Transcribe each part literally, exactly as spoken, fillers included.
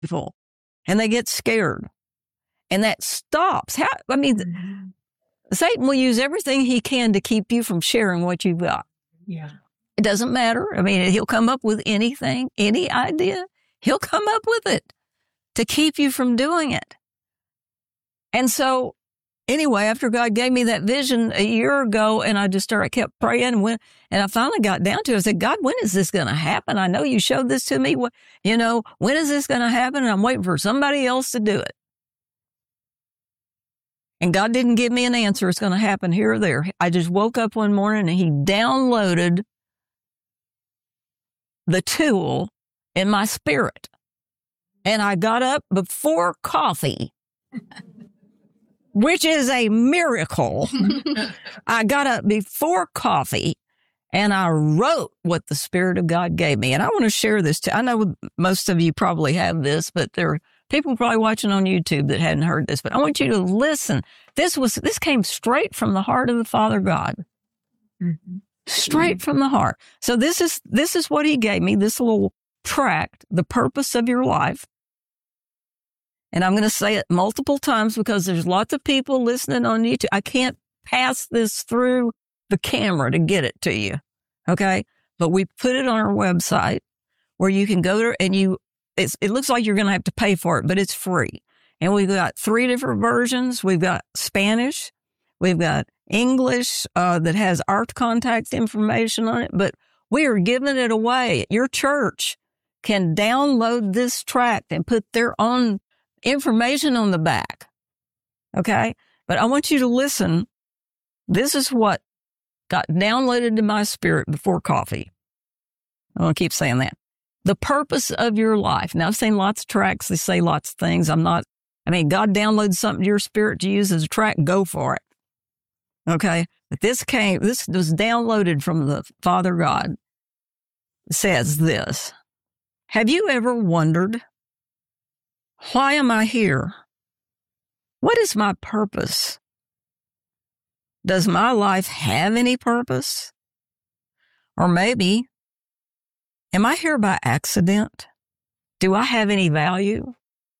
people, and they get scared. And that stops. How? I mean, Mm-hmm. Satan will use everything he can to keep you from sharing what you've got. Yeah. It doesn't matter. I mean, he'll come up with anything, any idea. He'll come up with it to keep you from doing it. And so, anyway, after God gave me that vision a year ago, and I just started, I kept praying, and when, and I finally got down to it, I said, God, when is this going to happen? I know you showed this to me. What, you know, when is this going to happen? And I'm waiting for somebody else to do it. And God didn't give me an answer. It's going to happen here or there. I just woke up one morning and he downloaded the tool in my spirit. And I got up before coffee, which is a miracle. I got up before coffee and I wrote what the Spirit of God gave me. And I want to share this too. I know most of you probably have this, but there are people probably watching on YouTube that hadn't heard this, but I want you to listen. This was, this came straight from the heart of the Father God. Mm-hmm. Straight mm-hmm. from the heart. So this is, this is what he gave me, this little tract, The Purpose of Your Life. And I'm going to say it multiple times because there's lots of people listening on YouTube. I can't pass this through the camera to get it to you. Okay. But we put it on our website where you can go to, and you, It's, it looks like you're going to have to pay for it, but it's free. And we've got three different versions. We've got Spanish. We've got English uh, that has our contact information on it, but we are giving it away. Your church can download this tract and put their own information on the back. Okay? But I want you to listen. This is what got downloaded to my spirit before coffee. I want to keep saying that. The purpose of your life. Now, I've seen lots of tracts. They say lots of things. I'm not, I mean, God downloads something to your spirit to use as a tract, go for it. Okay? But this came, this was downloaded from the Father God. It says this. Have you ever wondered, why am I here? What is my purpose? Does my life have any purpose? Or maybe, am I here by accident? Do I have any value?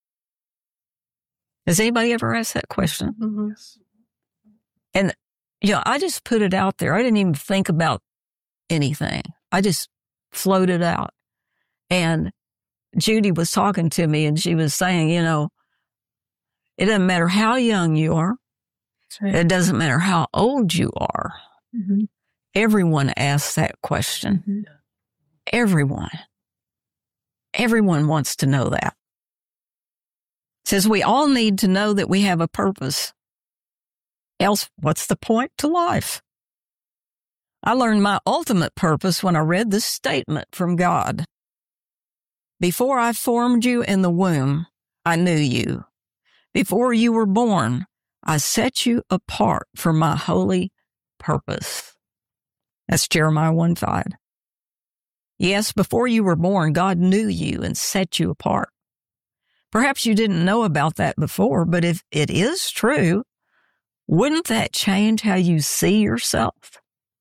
Has anybody ever asked that question? Mm-hmm. And, you know, I just put it out there. I didn't even think about anything. I just floated out. And Judy was talking to me and she was saying, you know, it doesn't matter how young you are. Right. It doesn't matter how old you are. Mm-hmm. Everyone asks that question. Mm-hmm. Everyone. Everyone wants to know that. It says we all need to know that we have a purpose. Else, what's the point to life? I learned my ultimate purpose when I read this statement from God. Before I formed you in the womb, I knew you. Before you were born, I set you apart for my holy purpose. That's Jeremiah one five. Yes, before you were born, God knew you and set you apart. Perhaps you didn't know about that before, but if it is true, wouldn't that change how you see yourself?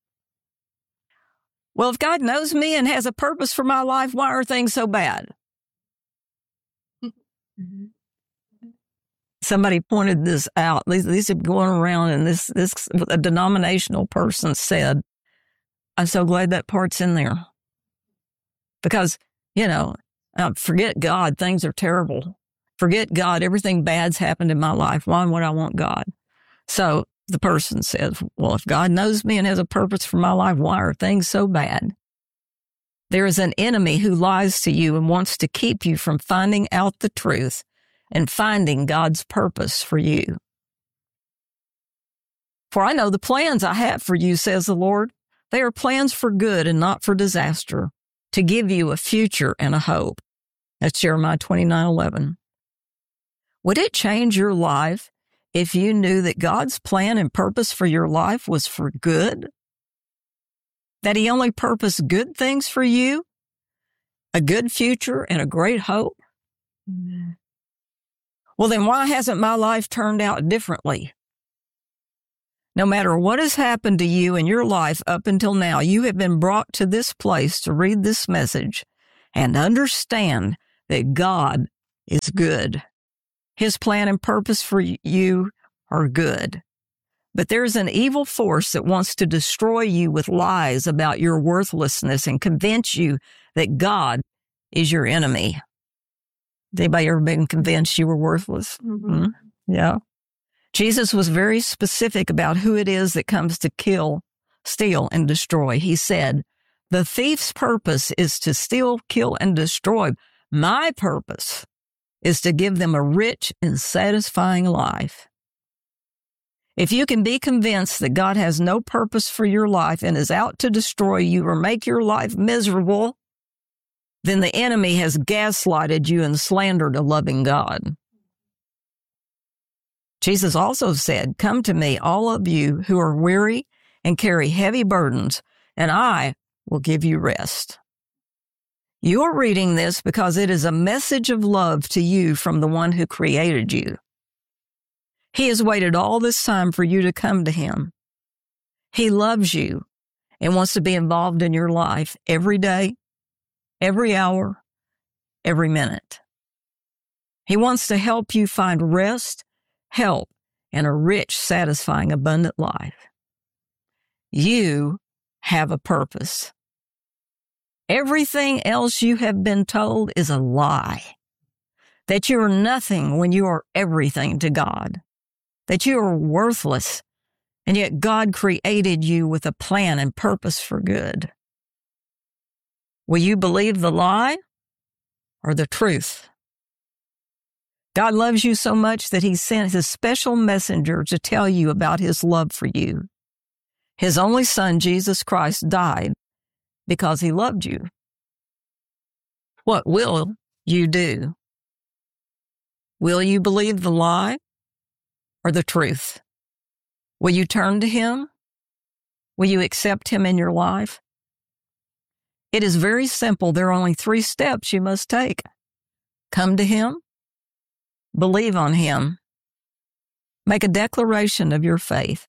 Well, if God knows me and has a purpose for my life, why are things so bad? Mm-hmm. Somebody pointed this out. These, these are going around, and this, this a denominational person said, I'm so glad that part's in there. Because, you know, uh, forget God, things are terrible. Forget God, everything bad's happened in my life. Why would I want God? So the person says, well, if God knows me and has a purpose for my life, why are things so bad? There is an enemy who lies to you and wants to keep you from finding out the truth and finding God's purpose for you. For I know the plans I have for you, says the Lord. They are plans for good and not for disaster, to give you a future and a hope. That's Jeremiah twenty-nine eleven. Would it change your life if you knew that God's plan and purpose for your life was for good? That he only purposed good things for you? A good future and a great hope? Mm-hmm. Well, then why hasn't my life turned out differently? No matter what has happened to you in your life up until now, you have been brought to this place to read this message and understand that God is good. His plan and purpose for you are good. But there's an evil force that wants to destroy you with lies about your worthlessness and convince you that God is your enemy. Has anybody ever been convinced you were worthless? Mm-hmm. Hmm? Yeah. Jesus was very specific about who it is that comes to kill, steal, and destroy. He said, the thief's purpose is to steal, kill, and destroy. My purpose is to give them a rich and satisfying life. If you can be convinced that God has no purpose for your life and is out to destroy you or make your life miserable, then the enemy has gaslighted you and slandered a loving God. Jesus also said, come to me, all of you who are weary and carry heavy burdens, and I will give you rest. You're reading this because it is a message of love to you from the one who created you. He has waited all this time for you to come to him. He loves you and wants to be involved in your life every day, every hour, every minute. He wants to help you find rest, help, and a rich, satisfying, abundant life. You have a purpose. Everything else you have been told is a lie. That you are nothing when you are everything to God. That you are worthless, and yet God created you with a plan and purpose for good. Will you believe the lie or the truth? God loves you so much that he sent his special messenger to tell you about his love for you. His only son, Jesus Christ, died because he loved you. What will you do? Will you believe the lie or the truth? Will you turn to him? Will you accept him in your life? It is very simple. There are only three steps you must take. Come to him. Believe on him. Make a declaration of your faith.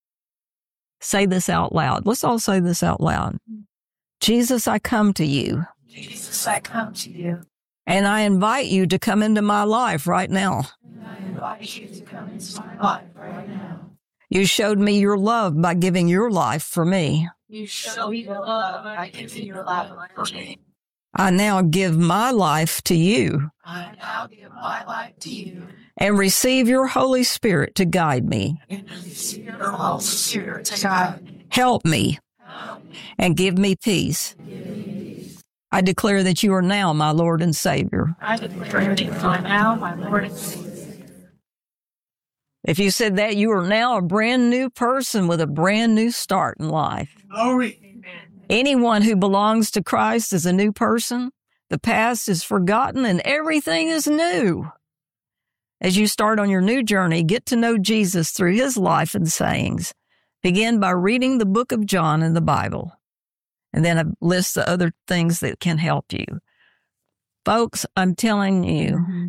Say this out loud. Let's all say this out loud. Jesus, I come to you. Jesus, I come to you. And I invite you to come into my life right now. And I invite you to come into my life right now. You showed me your love by giving your life for me. You show me your love by giving your life for me. I now give my life to you. I now give my life to you. And receive your Holy Spirit to guide me. And receive your Holy Spirit to guide me. Help me. And give me peace. I declare that you are now my Lord and Savior. I declare that you are now my Lord and Savior. If you said that, you are now a brand new person with a brand new start in life. Glory. Anyone who belongs to Christ is a new person. The past is forgotten and everything is new. As you start on your new journey, get to know Jesus through his life and sayings. Begin by reading the book of John in the Bible. And then a list of other things that can help you. Folks, I'm telling you, Mm-hmm.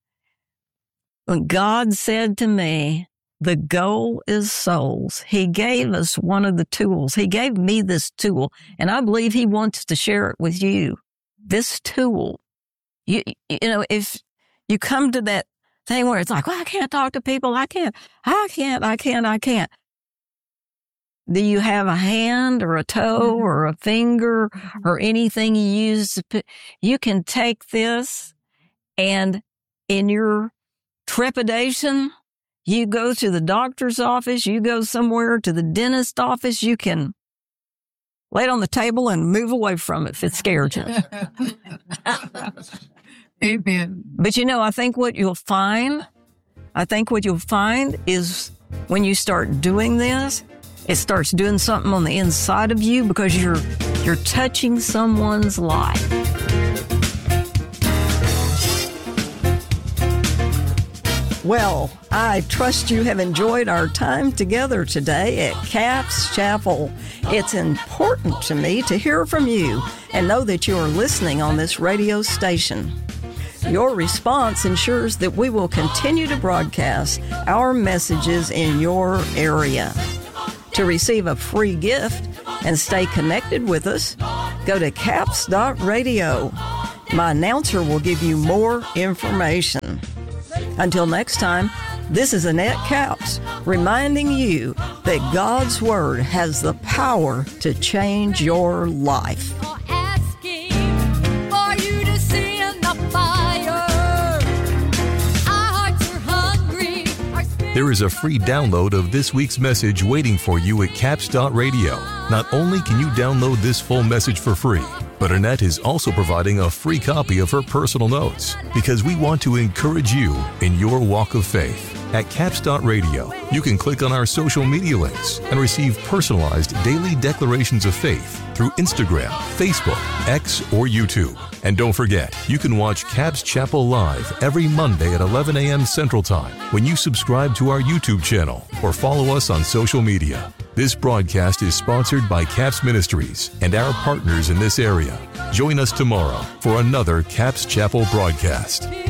when God said to me, the goal is souls, he gave us one of the tools. He gave me this tool, and I believe he wants to share it with you. This tool. You, you know, if you come to that thing where it's like, well, I can't talk to people. I can't, I can't, I can't, I can't. Do you have a hand or a toe Mm-hmm. or a finger or anything you use to put? You can take this and in your trepidation, you go to the doctor's office, you go somewhere to the dentist office, you can lay it on the table and move away from it if it scares you. Amen. But you know, I think what you'll find, I think what you'll find is when you start doing this, it starts doing something on the inside of you because you're you're touching someone's life. Well, I trust you have enjoyed our time together today at Capps Chapel. It's important to me to hear from you and know that you are listening on this radio station. Your response ensures that we will continue to broadcast our messages in your area. To receive a free gift and stay connected with us, go to capps dot radio. My announcer will give you more information. Until next time, this is Annette Capps reminding you that God's Word has the power to change your life. There is a free download of this week's message waiting for you at caps dot radio. Not only can you download this full message for free, but Annette is also providing a free copy of her personal notes because we want to encourage you in your walk of faith. At caps dot radio, you can click on our social media links and receive personalized daily declarations of faith through Instagram, Facebook, X, or YouTube. And don't forget, you can watch Capps Chapel live every Monday at eleven a.m. Central Time when you subscribe to our YouTube channel or follow us on social media. This broadcast is sponsored by Capps Ministries and our partners in this area. Join us tomorrow for another Capps Chapel broadcast.